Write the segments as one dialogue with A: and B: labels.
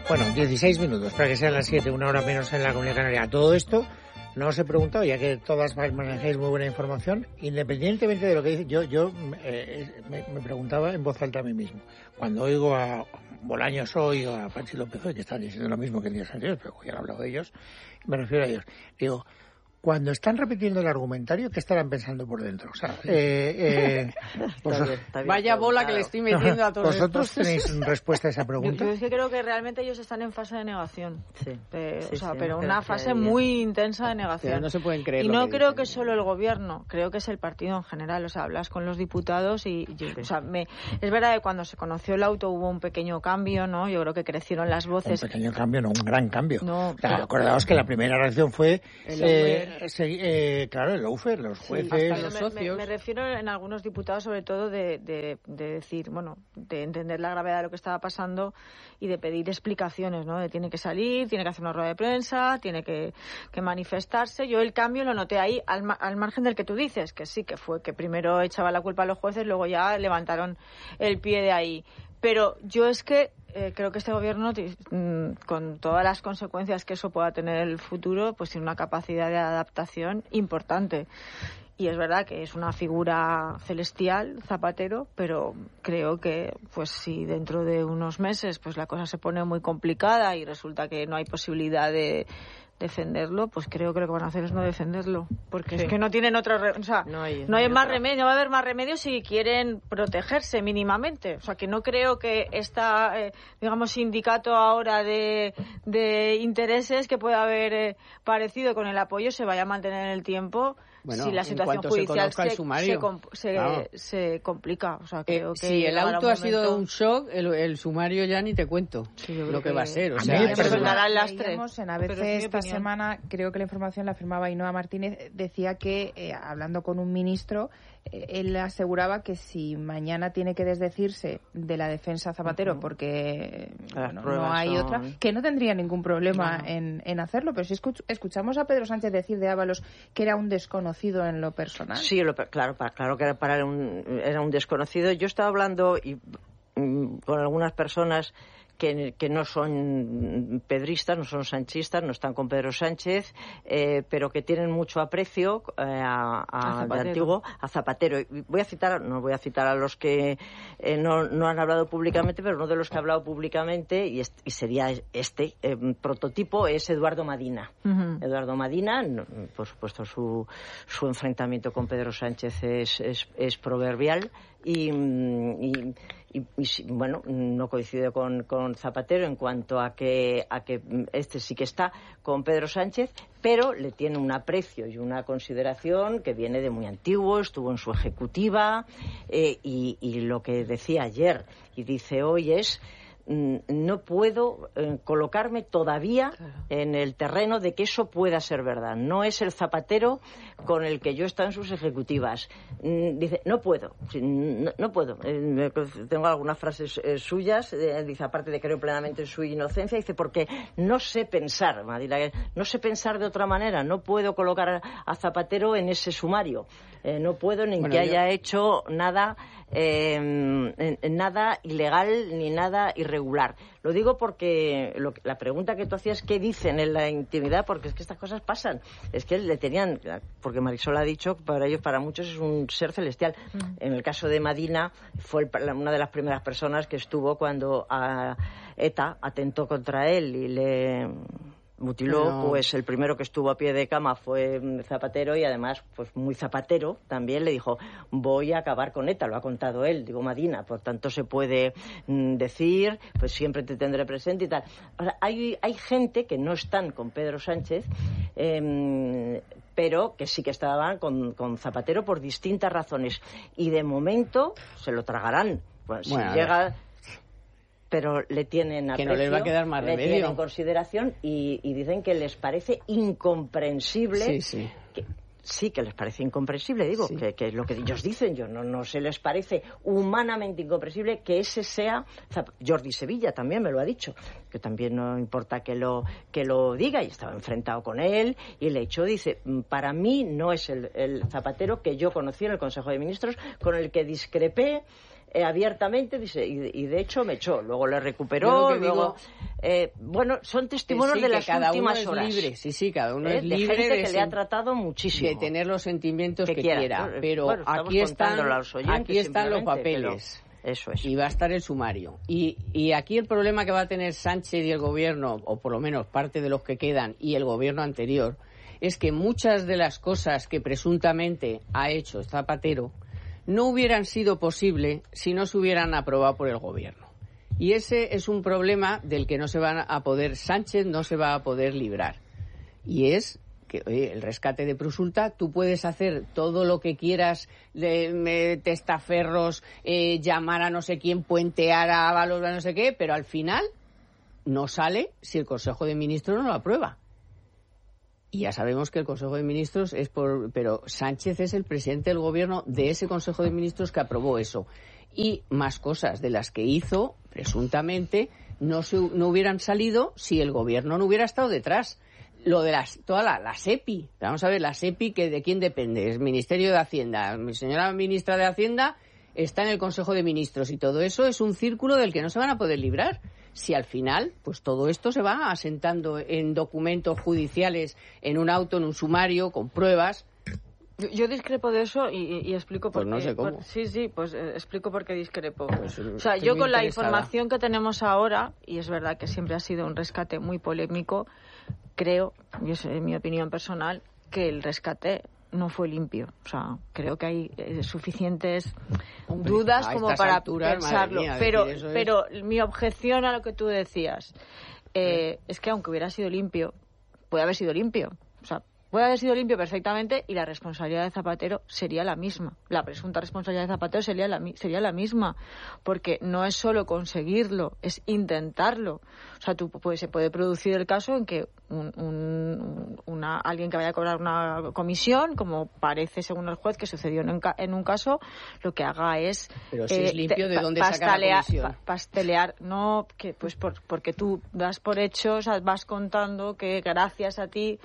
A: Bueno, 16 minutos para que sean las 7, una hora menos en la Comunidad Canaria. Todo esto no os he preguntado, ya que todas manejáis muy buena información, independientemente de lo que dice, yo me preguntaba en voz alta a mí mismo. Cuando oigo a Bolaños hoy o a Pachi López hoy, que están diciendo lo mismo que días anteriores, pero ya he hablado de ellos, me refiero a ellos. Digo, cuando están repitiendo el argumentario, ¿qué estarán pensando por dentro? O sea,
B: vaya bola que le estoy metiendo a todos.
A: ¿Vosotros tenéis respuesta a esa pregunta?
C: Yo es que creo que realmente ellos están en fase de negación.
B: Sí.
C: Pero una fase muy intensa de negación.
B: Pero no se pueden creer.
C: Y no creo que solo el gobierno, creo que es el partido en general. O sea, hablas con los diputados y es verdad que cuando se conoció el auto hubo un pequeño cambio, ¿no? Yo creo que crecieron las voces.
A: Un pequeño cambio, no un gran cambio.
C: No,
A: acordaos que la primera reacción fue claro, el lawfare, los jueces,
C: hasta los socios. Me refiero en algunos diputados sobre todo de decir, bueno, de entender la gravedad de lo que estaba pasando y de pedir explicaciones, ¿no? De tiene que salir, tiene que hacer una rueda de prensa, tiene que manifestarse. Yo el cambio lo noté ahí al margen del que tú dices, que sí, que fue que primero echaba la culpa a los jueces, luego ya levantaron el pie de ahí. Pero yo es que creo que este gobierno, con todas las consecuencias que eso pueda tener en el futuro, pues tiene una capacidad de adaptación importante. Y es verdad que es una figura celestial, Zapatero, pero creo que pues si dentro de unos meses pues la cosa se pone muy complicada y resulta que no hay posibilidad de defenderlo, pues creo que lo que van a hacer es no defenderlo, porque es que no tienen otra, no hay más remedio, no va a haber más remedio si quieren protegerse mínimamente. O sea, que no creo que esta digamos sindicato ahora de intereses que pueda haber parecido con el apoyo se vaya a mantener en el tiempo. Bueno, si la situación judicial se complica. O sea, creo que
B: si el auto ha sido un shock, el sumario ya ni te cuento lo que va a ser. O sea,
C: las tres.
D: En ABC esta semana, creo que la información la firmaba Ainhoa Martínez, decía que, hablando con un ministro, él aseguraba que si mañana tiene que desdecirse de la defensa Zapatero porque no hay otra, que no tendría ningún problema en hacerlo. Pero si escuchamos a Pedro Sánchez decir de Ábalos que era un desconocido en lo personal.
E: Sí, claro que era un desconocido. Yo estaba hablando con algunas personas que no son pedristas, no son sanchistas, no están con Pedro Sánchez, pero que tienen mucho aprecio a Zapatero. Y no voy a citar a los que no han hablado públicamente, pero uno de los que ha hablado públicamente, y sería prototipo, es Eduardo Madina. Uh-huh. Eduardo Madina, por supuesto, su enfrentamiento con Pedro Sánchez es proverbial y bueno, no coincide con Zapatero en cuanto a que este sí que está con Pedro Sánchez, pero le tiene un aprecio y una consideración que viene de muy antiguo, estuvo en su ejecutiva, y lo que decía ayer y dice hoy es: no puedo colocarme todavía en el terreno de que eso pueda ser verdad. No es el Zapatero con el que yo he estado en sus ejecutivas. Dice, no puedo. No puedo. Tengo algunas frases suyas. Dice, aparte de creo plenamente en su inocencia, dice, porque no sé pensar, no sé pensar de otra manera. No puedo colocar a Zapatero en ese sumario. No puedo ni que haya hecho nada ilegal ni nada irregular. Lo digo porque la pregunta que tú hacías, ¿qué dicen en la intimidad? Porque es que estas cosas pasan. Es que le tenían, porque Marisol ha dicho, para muchos es un ser celestial. En el caso de Madina, fue una de las primeras personas que estuvo cuando ETA atentó contra él y le mutiló. Pues el primero que estuvo a pie de cama fue Zapatero, y además pues muy Zapatero también le dijo, voy a acabar con ETA, lo ha contado él, digo Madina, por tanto se puede decir, pues siempre te tendré presente y tal. O sea, hay gente que no están con Pedro Sánchez, pero que sí que estaban con Zapatero por distintas razones, y de momento se lo tragarán. Pues, si llega, pero le tienen aprecio,
B: que no les va a quedar más remedio,
E: le tienen consideración, y dicen que les parece incomprensible. Que les parece incomprensible, digo, que es lo que ellos dicen. Yo no se les parece humanamente incomprensible que ese sea. Jordi Sevilla también me lo ha dicho, que también no importa que lo diga, y estaba enfrentado con él y le echó. Dice, para mí no es el Zapatero que yo conocí en el Consejo de Ministros, con el que discrepé abiertamente, dice, y de hecho me echó, luego le recuperó, luego... bueno, son testimonios de las últimas horas.
B: Sí, cada uno es libre
E: de gente que le ha tratado muchísimo.
B: De tener los sentimientos que quiera. Pero bueno, aquí están los papeles.
E: Eso es.
B: Y va a estar el sumario. Y aquí el problema que va a tener Sánchez y el gobierno, o por lo menos parte de los que quedan, y el gobierno anterior, es que muchas de las cosas que presuntamente ha hecho Zapatero no hubieran sido posibles si no se hubieran aprobado por el gobierno. Y ese es un problema del que Sánchez no se va a poder librar. Y es que, oye, el rescate de Prosulta, tú puedes hacer todo lo que quieras, testaferros, llamar a no sé quién, puentear a Ábalos, no sé qué, pero al final no sale si el Consejo de Ministros no lo aprueba. Y ya sabemos que el Consejo de Ministros pero Sánchez es el presidente del gobierno de ese Consejo de Ministros que aprobó eso. Y más cosas de las que hizo, presuntamente, no hubieran salido si el gobierno no hubiera estado detrás. Lo de toda la SEPI. Vamos a ver, la SEPI, ¿de quién depende? Es Ministerio de Hacienda. Mi señora ministra de Hacienda está en el Consejo de Ministros y todo eso es un círculo del que no se van a poder librar. Si al final, pues todo esto se va asentando en documentos judiciales, en un auto, en un sumario, con pruebas.
C: Yo discrepo de eso y explico por qué.
B: Pues no sé cómo.
C: Explico por qué discrepo.
B: Pues,
C: o sea, yo con la información que tenemos ahora, y es verdad que siempre ha sido un rescate muy polémico, creo, y es mi opinión personal, que el rescate no fue limpio. O sea, creo que hay suficientes dudas como para pensarlo.
B: Mía,
C: pero mi objeción a lo que tú decías es que aunque hubiera sido limpio, puede haber sido limpio. O sea, puede haber sido limpio perfectamente y la responsabilidad de Zapatero sería la misma. La presunta responsabilidad de Zapatero sería la misma. Porque no es solo conseguirlo, es intentarlo. O sea, se puede producir el caso en que alguien que vaya a cobrar una comisión, como parece según el juez que sucedió en un caso, lo que haga es...
B: Pero si es limpio, ¿de dónde saca la comisión?
C: Pastelear, no, que pues porque tú das por hecho, o sea, vas contando que gracias a ti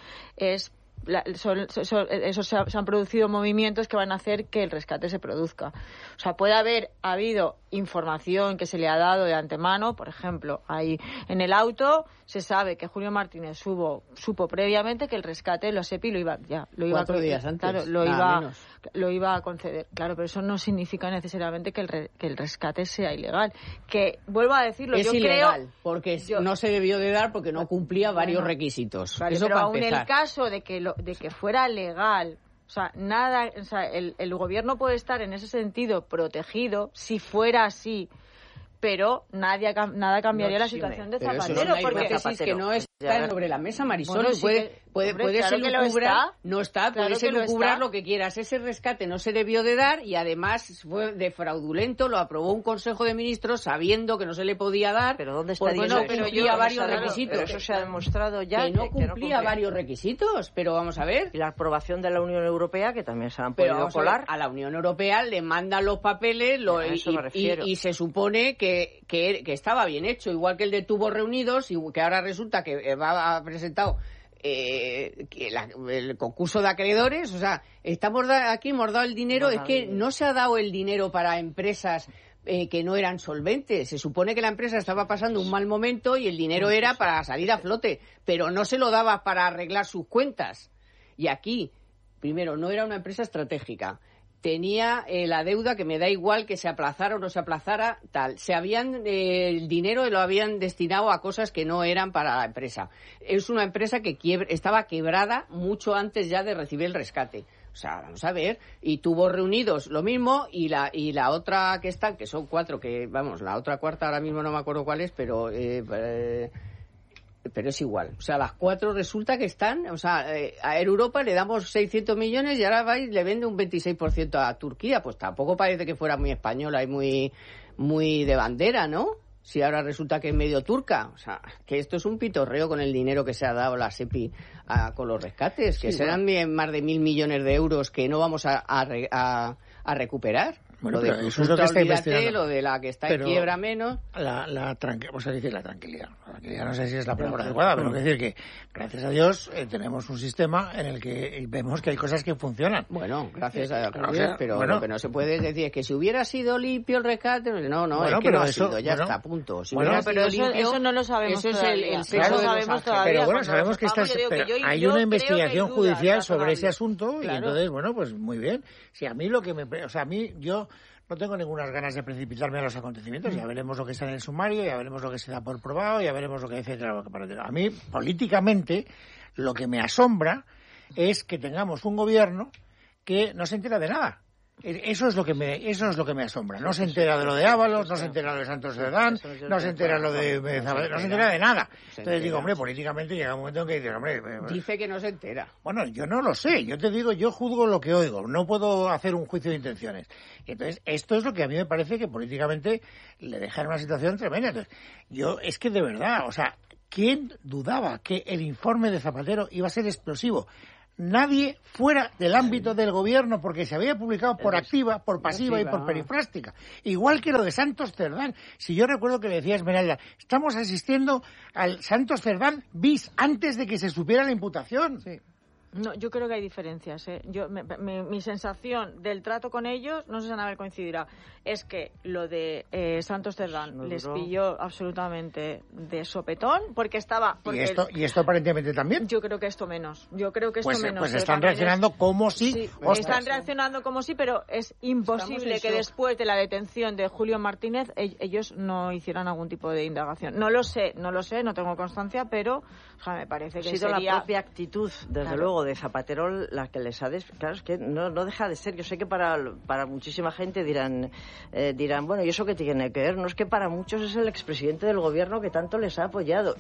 C: se han producido movimientos que van a hacer que el rescate se produzca. O sea, puede haber habido información que se le ha dado de antemano, por ejemplo, ahí en el auto se sabe que Julio Martínez supo previamente que el rescate, la SEPI lo iba
B: 4 días antes,
C: claro, lo iba a conceder. Claro, pero eso no significa necesariamente que el rescate sea ilegal. Que, vuelvo a decirlo,
B: es
C: yo
B: ilegal,
C: creo...
B: porque no se debió de dar porque no cumplía varios requisitos.
C: Vale,
B: eso
C: pero
B: para
C: aún
B: empezar.
C: en el caso de que fuera legal, o sea, el gobierno puede estar en ese sentido protegido si fuera así, pero nada cambiaría la situación de Zapatero.
B: Porque que no está sobre la mesa, Marisol.
C: Bueno,
B: puedes elucubrar, puedes elucubrar lo que quieras. Ese rescate no se debió de dar y además fue de fraudulento, lo aprobó un Consejo de Ministros sabiendo que no se le podía dar.
E: ¿Pero dónde está?
B: Porque no cumplía varios requisitos.
E: Pero eso se ha demostrado ya.
B: Que no cumplía varios requisitos, pero vamos a ver.
E: Y la aprobación de la Unión Europea, que también se han podido colar.
B: A la Unión Europea le mandan los papeles y se supone que estaba bien hecho, igual que el de Tubos Reunidos, y que ahora resulta que ha presentado el concurso de acreedores. O sea, aquí hemos dado el dinero, es que no se ha dado el dinero para empresas que no eran solventes. Se supone que la empresa estaba pasando un mal momento y el dinero era para salir a flote, pero no se lo daba para arreglar sus cuentas. Y aquí, primero, no era una empresa estratégica. Tenía la deuda, que me da igual que se aplazara o no se aplazara, tal. El dinero lo habían destinado a cosas que no eran para la empresa. Es una empresa que estaba quebrada mucho antes ya de recibir el rescate. O sea, vamos a ver. Y Tubos Reunidos lo mismo, y la otra que están, que son 4, que vamos, la otra cuarta ahora mismo no me acuerdo cuál es, pero es igual. O sea, las 4 resulta que están, o sea, a Air Europa le damos 600 millones y ahora le vende un 26% a Turquía. Pues tampoco parece que fuera muy española y muy de bandera, ¿no? Si ahora resulta que es medio turca. O sea, que esto es un pitorreo con el dinero que se ha dado la SEPI con los rescates, que serán más de 1.000 millones de euros que no vamos a recuperar.
A: Bueno,
B: lo de
A: pero eso es lo que está investigando.
B: lo de la que está en quiebra menos.
A: La tranquilidad. La tranquilidad no sé si es la palabra adecuada, pero es decir que, gracias a Dios, tenemos un sistema en el que vemos que hay cosas que funcionan.
B: Bueno, gracias a Dios, pero lo que no se puede decir es que si hubiera sido limpio el rescate, no, es que no ha sido, ya está, punto. Si
C: pero eso no lo sabemos.
B: Eso
C: todavía.
B: es el sabemos
C: todavía.
A: Pero bueno, sabemos que hay una investigación judicial sobre ese asunto, y entonces, bueno, pues muy bien. Si a mí yo no tengo ninguna ganas de precipitarme a los acontecimientos. Ya veremos lo que está en el sumario, ya veremos lo que se da por probado, ya veremos lo que dice. A mí, políticamente, lo que me asombra es que tengamos un gobierno que no se entera de nada. Eso es lo que me asombra. No se entera de lo de Ábalos, no se entera de lo de Santos Cerdán, no se entera de lo de Zapatero, no se entera de nada. Entonces digo, hombre, políticamente llega un momento en que dices, hombre...
B: Dice que no se entera.
A: Bueno, yo no lo sé. Yo te digo, yo juzgo lo que oigo. No puedo hacer un juicio de intenciones. Entonces, esto es lo que a mí me parece que políticamente le deja en una situación tremenda. Entonces, es que de verdad, ¿quién dudaba que el informe de Zapatero iba a ser explosivo? Nadie fuera del ámbito del gobierno, porque se había publicado por activa, por pasiva y por perifrástica. Igual que lo de Santos Cerdán. Si yo recuerdo que le decía Esmeralda, estamos asistiendo al Santos Cerdán bis antes de que se supiera la imputación. Sí.
C: No, yo creo que hay diferencias. Mi sensación del trato con ellos, no sé si Anabel coincidirá, es que lo de Santos Cerdán les pilló absolutamente de sopetón, porque estaba...
A: ¿Y esto aparentemente también?
C: Yo creo que esto menos.
A: Pues están reaccionando como si...
C: Sí, están reaccionando como si, pero es imposible que después de la detención de Julio Martínez ellos no hicieran algún tipo de indagación. No lo sé, no tengo constancia, pero me parece que
E: ha sido
C: sería...
E: la propia actitud, desde luego, de Zapatero la que les ha... Claro, es que no deja de ser. Yo sé que para muchísima gente dirán, bueno, ¿y eso qué tiene que ver? No, es que para muchos es el expresidente del gobierno que tanto les ha apoyado.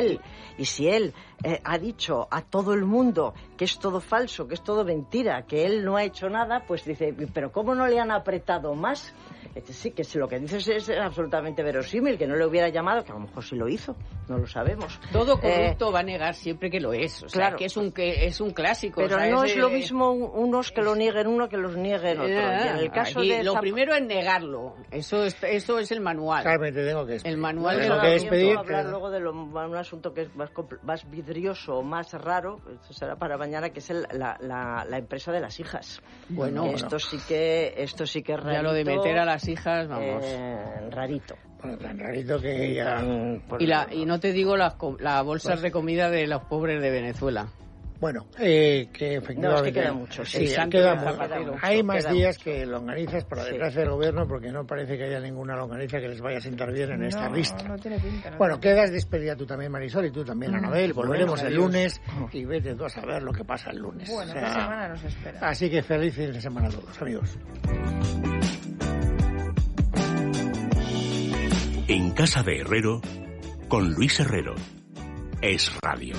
E: Y si él ha dicho a todo el mundo que es todo falso, que es todo mentira, que él no ha hecho nada, pues dice, ¿pero cómo no le han apretado más? Sí, que si lo que dices es absolutamente verosímil, que no le hubiera llamado, que a lo mejor sí lo hizo, no lo sabemos.
B: Todo corrupto va a negar siempre que lo es, claro, que es un clásico.
E: Pero no es lo mismo unos que lo nieguen uno que los nieguen otro. Y en el caso de
B: lo primero es negarlo, eso es el manual.
A: Carmen, te tengo que despedir.
B: El manual
A: tengo que despedir.
E: Hablar luego de un asunto que es más vidrioso, más raro, esto será para mañana, que es la empresa de las hijas.
B: Bueno,
E: esto sí que es rarito.
B: Ya lo de meter a las hijas, vamos.
E: Rarito.
A: Bueno, tan rarito que ya...
B: Y no te digo las bolsas de comida de los pobres de Venezuela.
A: Bueno, que efectivamente...
E: No, es que queda mucho.
A: Sí, queda mucho. Hay más días que longanizas, por la desgracia del gobierno, porque no parece que haya ninguna longaniza que les vaya a sentar bien en esta lista.
D: No tiene pinta.
A: Bueno, quedas despedida tú también, Marisol, y tú también, Anabel. Volveremos el lunes y vete tú a saber lo que pasa el lunes.
D: Bueno, esta semana nos espera.
A: Así que feliz fin de semana a todos, amigos.
F: En Casa de Herrero, con Luis Herrero. Es Radio.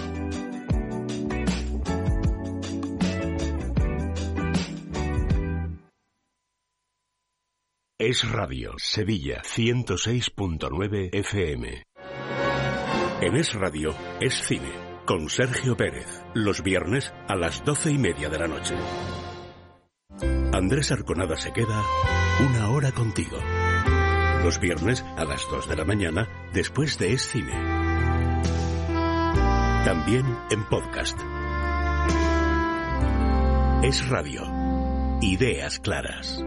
F: Es Radio, Sevilla, 106.9 FM. En Es Radio, es cine, con Sergio Pérez, los viernes a las 12:30 de la noche. Andrés Arconada se queda una hora contigo. Los viernes a las 2 de la mañana, después de Es Cine. También en podcast. Es Radio. Ideas claras.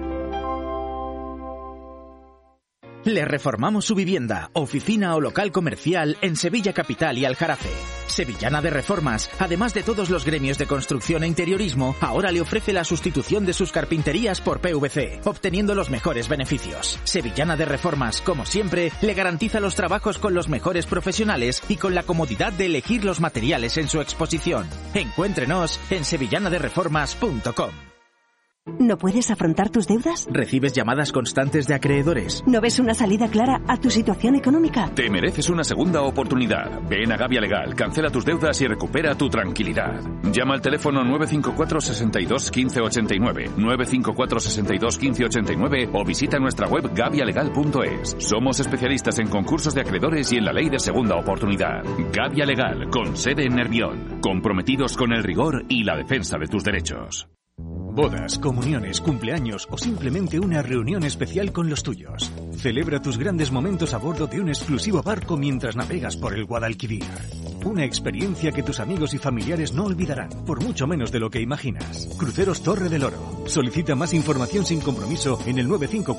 G: Le reformamos su vivienda, oficina o local comercial en Sevilla Capital y Aljarafe. Sevillana de Reformas, además de todos los gremios de construcción e interiorismo, ahora le ofrece la sustitución de sus carpinterías por PVC, obteniendo los mejores beneficios. Sevillana de Reformas, como siempre, le garantiza los trabajos con los mejores profesionales y con la comodidad de elegir los materiales en su exposición. Encuéntrenos en sevillanadereformas.com.
H: ¿No puedes afrontar tus deudas?
G: ¿Recibes llamadas constantes de acreedores?
H: ¿No ves una salida clara a tu situación económica?
I: Te mereces una segunda oportunidad. Ven a Gavia Legal, cancela tus deudas y recupera tu tranquilidad. Llama al teléfono 954 62 15 89, 954 62 15 89 o visita nuestra web gavialegal.es. Somos especialistas en concursos de acreedores y en la ley de segunda oportunidad. Gavia Legal, con sede en Nervión. Comprometidos con el rigor y la defensa de tus derechos.
G: Bodas, comuniones, cumpleaños o simplemente una reunión especial con los tuyos. Celebra tus grandes momentos a bordo de un exclusivo barco mientras navegas por el Guadalquivir. Una experiencia que tus amigos y familiares no olvidarán, por mucho menos de lo que imaginas. Cruceros Torre del Oro. Solicita más información sin compromiso en el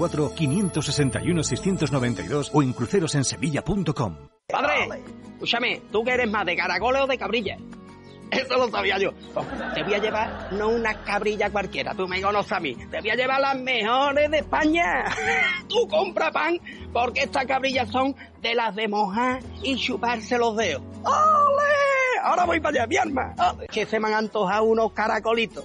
G: 954-561-692 o en crucerosensevilla.com.
J: Padre, escúchame, ¿tú que eres más de caracoles o de cabrilla? Eso lo sabía yo. Te voy a llevar no una cabrilla cualquiera, tú me conoces a mí. Te voy a llevar las mejores de España. Tú compra pan, porque estas cabrillas son de las de mojar y chuparse los dedos. ¡Ole! Ahora voy para allá, mi arma. Que se me han antojado unos caracolitos.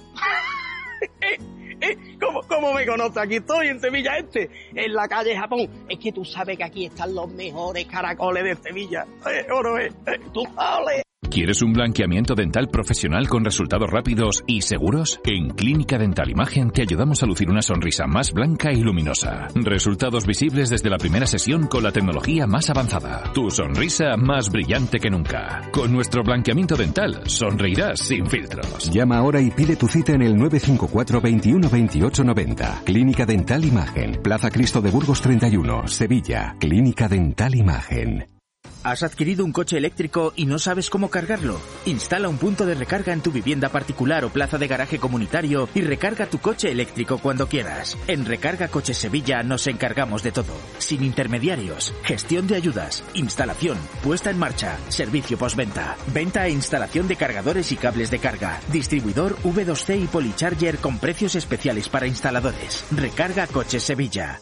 J: ¿Cómo me conoces? Aquí estoy, en Sevilla en la calle Japón. Es que tú sabes que aquí están los mejores caracoles de Sevilla. Tú, ¡ole!
I: ¿Quieres un blanqueamiento dental profesional con resultados rápidos y seguros? En Clínica Dental Imagen te ayudamos a lucir una sonrisa más blanca y luminosa. Resultados visibles desde la primera sesión con la tecnología más avanzada. Tu sonrisa más brillante que nunca. Con nuestro blanqueamiento dental sonreirás sin filtros.
K: Llama ahora y pide tu cita en el 954 21 28 90. Clínica Dental Imagen. Plaza Cristo de Burgos 31, Sevilla. Clínica Dental Imagen.
G: ¿Has adquirido un coche eléctrico y no sabes cómo cargarlo? Instala un punto de recarga en tu vivienda particular o plaza de garaje comunitario y recarga tu coche eléctrico cuando quieras. En Recarga Coches Sevilla nos encargamos de todo. Sin intermediarios, gestión de ayudas, instalación, puesta en marcha, servicio postventa, venta e instalación de cargadores y cables de carga, distribuidor V2C y Polycharger con precios especiales para instaladores. Recarga Coches Sevilla.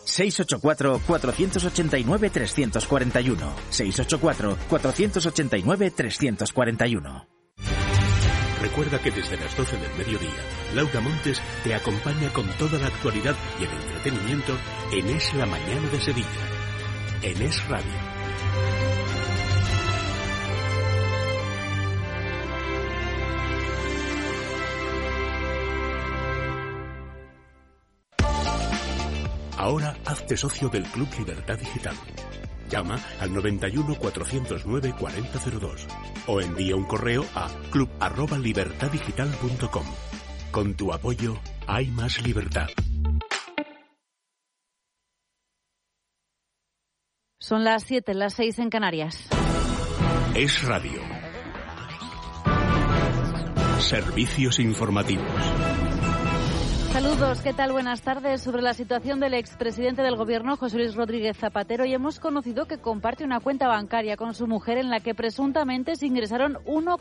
G: 684-489-341. 684-489-341.
F: Recuerda que desde las 12 del mediodía, Laura Montes te acompaña con toda la actualidad y el entretenimiento en Es la Mañana de Sevilla, en Es Radio. Ahora hazte socio del Club Libertad Digital. Llama al 91 409 4002 o envía un correo a club@libertaddigital.com. Con tu apoyo hay más libertad.
L: Son las 7, las 6 en Canarias.
F: Es Radio. Servicios informativos.
L: Saludos, ¿qué tal? Buenas tardes. Sobre la situación del expresidente del Gobierno, José Luis Rodríguez Zapatero, y hemos conocido que comparte una cuenta bancaria con su mujer en la que presuntamente se ingresaron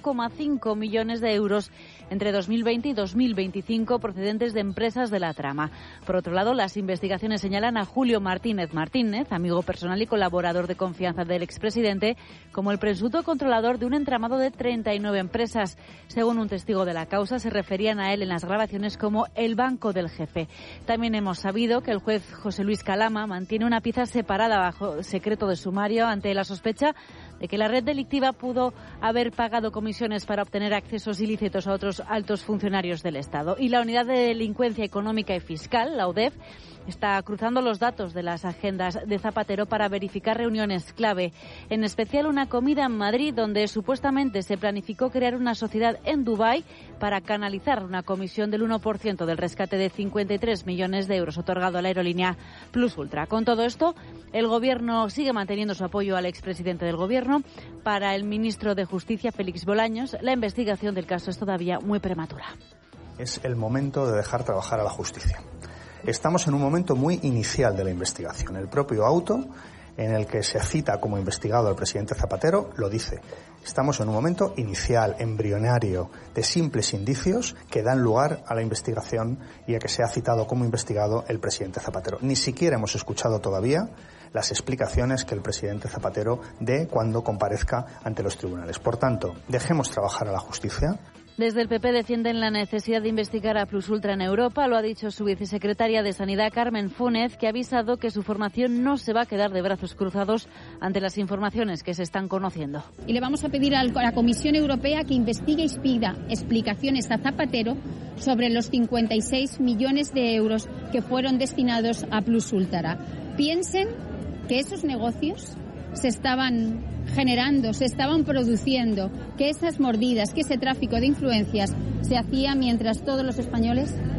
L: 1,5 millones de euros entre 2020 y 2025 procedentes de empresas de la trama. Por otro lado, las investigaciones señalan a Julio Martínez Martínez, amigo personal y colaborador de confianza del expresidente, como el presunto controlador de un entramado de 39 empresas. Según un testigo de la causa, se referían a él en las grabaciones como el banco del jefe. También hemos sabido que el juez José Luis Calama mantiene una pieza separada bajo secreto de sumario ante la sospecha de que la red delictiva pudo haber pagado comisiones para obtener accesos ilícitos a otros altos funcionarios del Estado. Y la Unidad de Delincuencia Económica y Fiscal, la UDEF, está cruzando los datos de las agendas de Zapatero para verificar reuniones clave, en especial una comida en Madrid donde supuestamente se planificó crear una sociedad en Dubái para canalizar una comisión del 1% del rescate de 53 millones de euros otorgado a la aerolínea Plus Ultra. Con todo esto, el Gobierno sigue manteniendo su apoyo al expresidente del Gobierno. Para el ministro de Justicia, Félix Bolaños, la investigación del caso es todavía muy prematura.
M: Es el momento de dejar trabajar a la justicia. Estamos en un momento muy inicial de la investigación. El propio auto en el que se cita como investigado al presidente Zapatero lo dice. Estamos en un momento inicial, embrionario, de simples indicios que dan lugar a la investigación y a que se ha citado como investigado el presidente Zapatero. Ni siquiera hemos escuchado todavía las explicaciones que el presidente Zapatero dé cuando comparezca ante los tribunales. Por tanto, dejemos trabajar a la justicia.
L: Desde el PP defienden la necesidad de investigar a Plus Ultra en Europa. Lo ha dicho su vicesecretaria de Sanidad, Carmen Fúnez, que ha avisado que su formación no se va a quedar de brazos cruzados ante las informaciones que se están conociendo.
N: Y le vamos a pedir a la Comisión Europea que investigue y pida explicaciones a Zapatero sobre los 56 millones de euros que fueron destinados a Plus Ultra. Piensen que esos negocios se estaban generando, se estaban produciendo, que esas mordidas, que ese tráfico de influencias se hacía mientras todos los españoles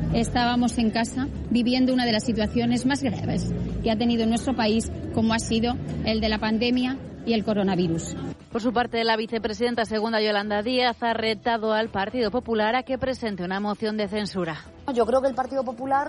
N: estábamos en casa viviendo una de las situaciones más graves que ha tenido nuestro país, como ha sido el de la pandemia y el coronavirus.
L: Por su parte, la vicepresidenta segunda, Yolanda Díaz, ha retado al Partido Popular a que presente una moción de censura.
O: Yo creo que el Partido Popular,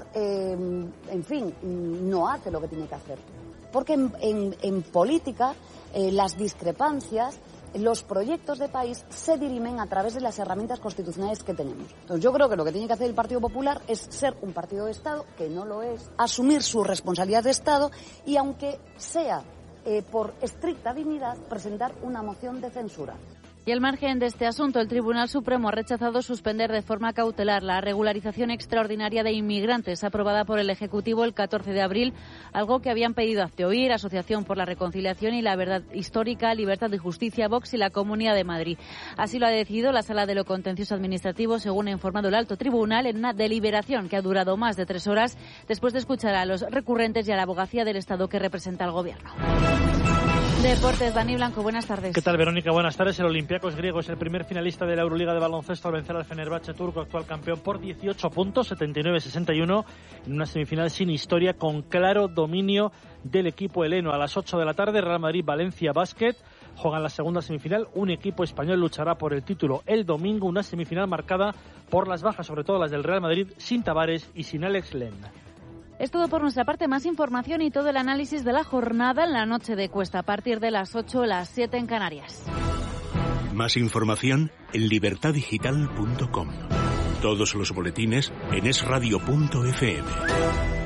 O: no hace lo que tiene que hacer. Porque en política las discrepancias, los proyectos de país se dirimen a través de las herramientas constitucionales que tenemos. Entonces yo creo que lo que tiene que hacer el Partido Popular es ser un partido de Estado, que no lo es, asumir su responsabilidad de Estado y, aunque sea por estricta dignidad, presentar una moción de censura.
L: Y al margen de este asunto, el Tribunal Supremo ha rechazado suspender de forma cautelar la regularización extraordinaria de inmigrantes aprobada por el Ejecutivo el 14 de abril, algo que habían pedido Hazte Oír, Asociación por la Reconciliación y la Verdad Histórica, Libertad y Justicia, Vox y la Comunidad de Madrid. Así lo ha decidido la Sala de lo Contencioso Administrativo, según ha informado el Alto Tribunal, en una deliberación que ha durado más de 3 horas, después de escuchar a los recurrentes y a la Abogacía del Estado que representa al Gobierno. Deportes, Dani Blanco, buenas tardes.
P: ¿Qué tal, Verónica? Buenas tardes. El Olympiacos griego es el primer finalista de la Euroliga de baloncesto al vencer al Fenerbahce turco, actual campeón, por 18 puntos, 79-61, en una semifinal sin historia, con claro dominio del equipo heleno. A las 8 de la tarde, Real Madrid-Valencia Basket juegan la segunda semifinal. Un equipo español luchará por el título el domingo, una semifinal marcada por las bajas, sobre todo las del Real Madrid, sin Tavares y sin Alex Len.
L: Es todo por nuestra parte. Más información y todo el análisis de la jornada en la noche de Cuesta, a partir de las 8 o las 7 en Canarias.
F: Más información en libertadigital.com. Todos los boletines en esradio.fm.